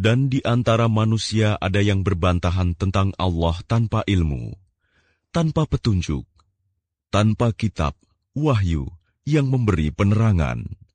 Dan di antara manusia ada yang berbantahan tentang Allah tanpa ilmu, tanpa petunjuk, tanpa kitab, wahyu yang memberi penerangan.